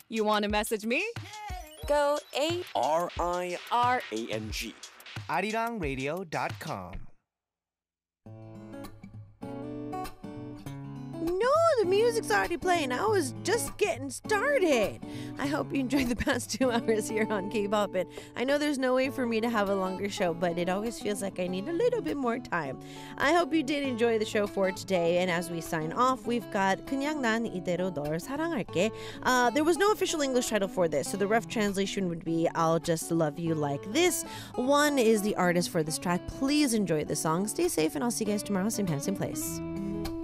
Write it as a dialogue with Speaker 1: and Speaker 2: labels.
Speaker 1: You want to message me?
Speaker 2: Go
Speaker 3: RIRANG.
Speaker 4: arirangradio.com.
Speaker 5: No, the music's already playing. I was just getting started. I hope you enjoyed the past 2 hours here on K-Pop. And I know there's no way for me to have a longer show, but it always feels like I need a little bit more time. I hope you did enjoy the show for today. And as we sign off, we've got 그냥 난 이대로 널 사랑할게. There was no official English title for this, so the rough translation would be I'll just love you like this. One is the artist for this track. Please enjoy the song. Stay safe, and I'll see you guys tomorrow, same time, same place.